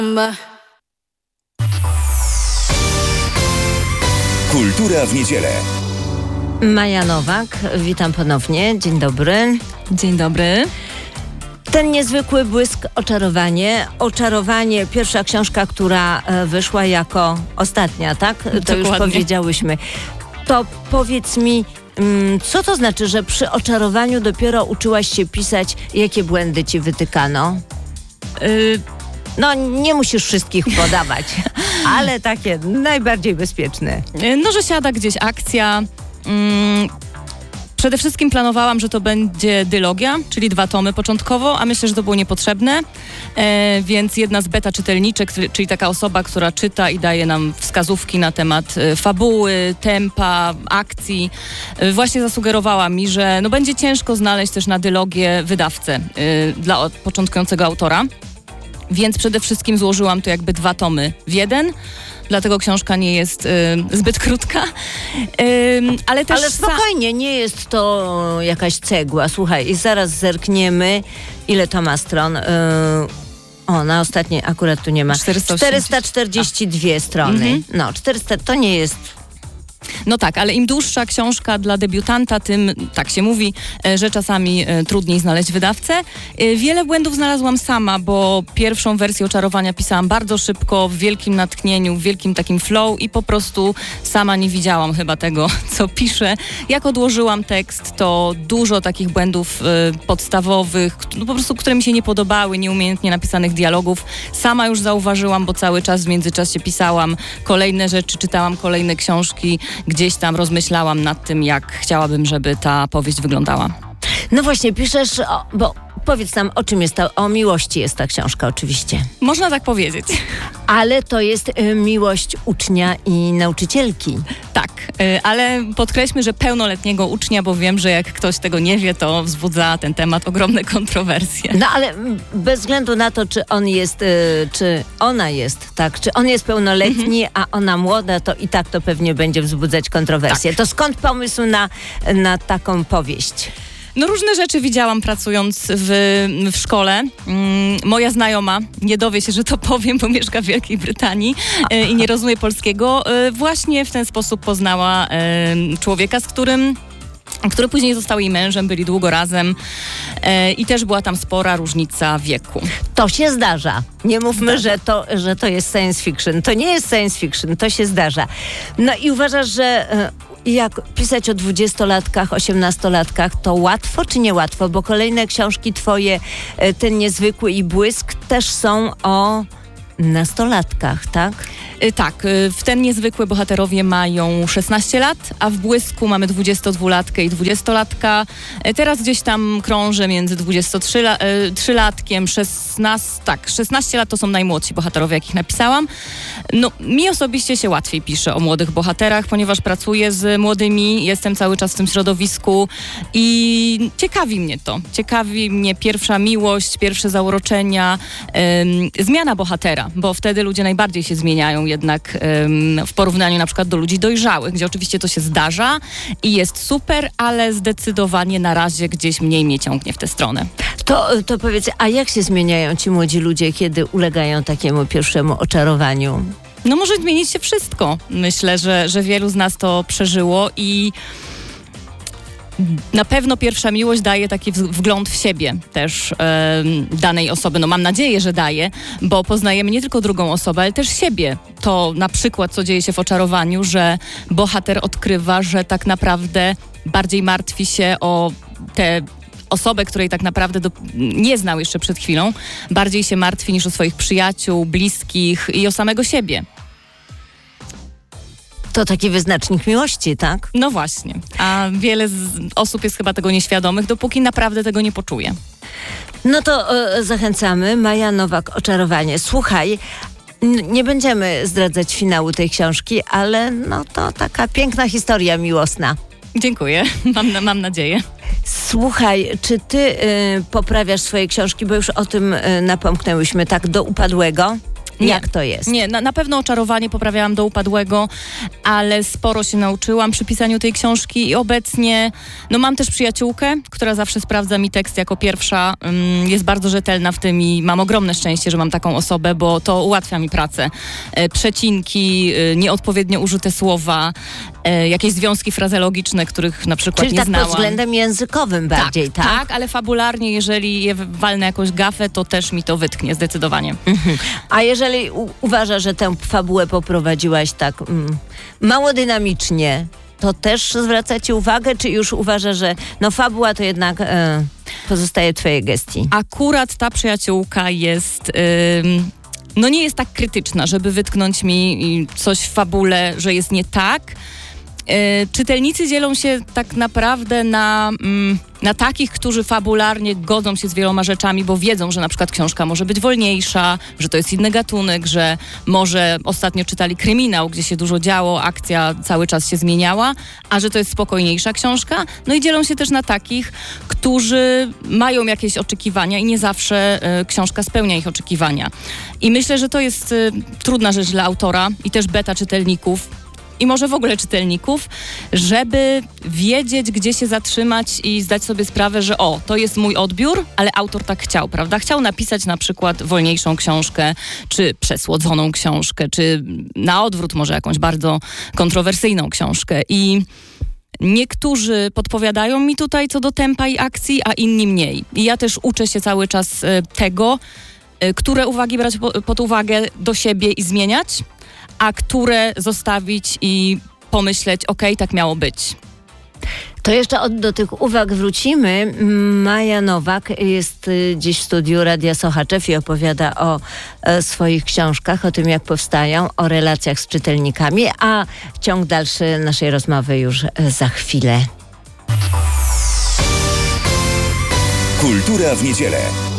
Kultura w niedzielę. Maja Nowak, witam ponownie. Dzień dobry. Dzień dobry. Ten niezwykły błysk, oczarowanie. Oczarowanie, pierwsza książka, która wyszła jako ostatnia, tak? To Dokładnie. już powiedziałyśmy. To powiedz mi, co to znaczy, że przy oczarowaniu dopiero uczyłaś się pisać? Jakie błędy ci wytykano? No, nie musisz wszystkich podawać, ale takie najbardziej bezpieczne. No, że siada gdzieś akcja. Przede wszystkim planowałam, że to będzie dylogia, czyli 2 tomy początkowo, a myślę, że to było niepotrzebne, więc jedna z beta czytelniczek, czyli taka osoba, która czyta i daje nam wskazówki na temat fabuły, tempa, akcji, właśnie zasugerowała mi, że no będzie ciężko znaleźć też na dylogię wydawcę dla początkującego autora. Więc przede wszystkim złożyłam to jakby 2 tomy w jeden, dlatego książka nie jest zbyt krótka. Ale spokojnie, nie jest to jakaś cegła. Słuchaj, zaraz zerkniemy, ile to ma stron. Na ostatniej akurat tu nie ma. 442 strony. No, 400 to nie jest... No tak, ale im dłuższa książka dla debiutanta, tym, tak się mówi, że czasami trudniej znaleźć wydawcę. Wiele błędów znalazłam sama, bo pierwszą wersję Oczarowania pisałam bardzo szybko, w wielkim natchnieniu, w wielkim takim flow i po prostu sama nie widziałam chyba tego, co piszę. Jak odłożyłam tekst, to dużo takich błędów podstawowych, no po prostu, które mi się nie podobały, nieumiejętnie napisanych dialogów. Sama już zauważyłam, bo cały czas w międzyczasie pisałam kolejne rzeczy, czytałam kolejne książki, gdzieś tam rozmyślałam nad tym, jak chciałabym, żeby ta powieść wyglądała. No właśnie, piszesz, bo powiedz nam, o czym jest o miłości jest ta książka oczywiście. Można tak powiedzieć. Ale to jest miłość ucznia i nauczycielki. Tak, ale podkreślmy, że pełnoletniego ucznia, bo wiem, że jak ktoś tego nie wie, to wzbudza ten temat ogromne kontrowersje. No ale bez względu na to, czy on jest, czy ona jest, tak, czy on jest pełnoletni, a ona młoda, to i tak to pewnie będzie wzbudzać kontrowersje. Tak. To skąd pomysł na taką powieść? No różne rzeczy widziałam pracując w szkole. Moja znajoma, nie dowie się, że to powiem, bo mieszka w Wielkiej Brytanii i nie rozumie polskiego, właśnie w ten sposób poznała człowieka, który później został jej mężem, byli długo razem i też była tam spora różnica wieku. To się zdarza. Nie mówmy, że to jest science fiction. To nie jest science fiction, to się zdarza. No i uważasz, że jak pisać o 20-latkach, 18-latkach, to łatwo czy niełatwo? Bo kolejne książki twoje, Ten niezwykły i błysk, też są o nastolatkach, tak? Tak, w Ten niezwykły bohaterowie mają 16 lat, a w Błysku mamy 22-latkę i 20-latka. Teraz gdzieś tam krążę między 23-latkiem, 16 lat to są najmłodsi bohaterowie, jakich napisałam. No, mi osobiście się łatwiej pisze o młodych bohaterach, ponieważ pracuję z młodymi, jestem cały czas w tym środowisku i ciekawi mnie to. Ciekawi mnie pierwsza miłość, pierwsze zauroczenia, zmiana bohatera, bo wtedy ludzie najbardziej się zmieniają jednak w porównaniu na przykład do ludzi dojrzałych, gdzie oczywiście to się zdarza i jest super, ale zdecydowanie na razie gdzieś mniej mnie ciągnie w tę stronę. To powiedz, a jak się zmieniają ci młodzi ludzie, kiedy ulegają takiemu pierwszemu oczarowaniu? No może zmienić się wszystko. Myślę, że wielu z nas to przeżyło i na pewno pierwsza miłość daje taki wgląd w siebie też danej osoby. No mam nadzieję, że daje, bo poznajemy nie tylko drugą osobę, ale też siebie. To na przykład, co dzieje się w Oczarowaniu, że bohater odkrywa, że tak naprawdę bardziej martwi się o tę osobę, której tak naprawdę nie znał jeszcze przed chwilą. Bardziej się martwi niż o swoich przyjaciół, bliskich i o samego siebie. To taki wyznacznik miłości, tak? No właśnie. A wiele osób jest chyba tego nieświadomych, dopóki naprawdę tego nie poczuje. No to zachęcamy. Maja Nowak, Oczarowanie. Słuchaj, nie będziemy zdradzać finału tej książki, ale no to taka piękna historia miłosna. Dziękuję. Mam nadzieję. Słuchaj, czy ty poprawiasz swoje książki, bo już o tym napomknęłyśmy, tak do upadłego? Jak to jest? Nie, na pewno Oczarowanie poprawiałam do upadłego, ale sporo się nauczyłam przy pisaniu tej książki i obecnie mam też przyjaciółkę, która zawsze sprawdza mi tekst jako pierwsza. Jest bardzo rzetelna w tym i mam ogromne szczęście, że mam taką osobę, bo to ułatwia mi pracę. Przecinki, nieodpowiednio użyte słowa, jakieś związki frazeologiczne, których na przykład Czyli nie tak znałam. pod względem językowym bardziej, tak? Tak, ale fabularnie, jeżeli je walnę jakąś gafę, to też mi to wytknie zdecydowanie. A jeżeli uważasz, że tę fabułę poprowadziłaś tak mało dynamicznie, to też zwraca ci uwagę, czy już uważasz, że fabuła to jednak pozostaje twojej gestii? Akurat ta przyjaciółka jest... nie jest tak krytyczna, żeby wytknąć mi coś w fabule, że jest nie tak. Czytelnicy dzielą się tak naprawdę na takich, którzy fabularnie godzą się z wieloma rzeczami, bo wiedzą, że na przykład książka może być wolniejsza, że to jest inny gatunek, że może ostatnio czytali kryminał, gdzie się dużo działo, akcja cały czas się zmieniała, a że to jest spokojniejsza książka. No i dzielą się też na takich, którzy mają jakieś oczekiwania i nie zawsze książka spełnia ich oczekiwania. I myślę, że to jest trudna rzecz dla autora i też beta czytelników, i może w ogóle czytelników, żeby wiedzieć, gdzie się zatrzymać i zdać sobie sprawę, że to jest mój odbiór, ale autor tak chciał, prawda? Chciał napisać na przykład wolniejszą książkę, czy przesłodzoną książkę, czy na odwrót może jakąś bardzo kontrowersyjną książkę. I niektórzy podpowiadają mi tutaj co do tempa i akcji, a inni mniej. I ja też uczę się cały czas tego, które uwagi brać pod uwagę do siebie i zmieniać, a które zostawić i pomyśleć, tak miało być. To jeszcze do tych uwag wrócimy. Maja Nowak jest dziś w studiu Radia Sochaczew i opowiada o swoich książkach, o tym, jak powstają, o relacjach z czytelnikami, a ciąg dalszy naszej rozmowy już za chwilę. Kultura w niedzielę.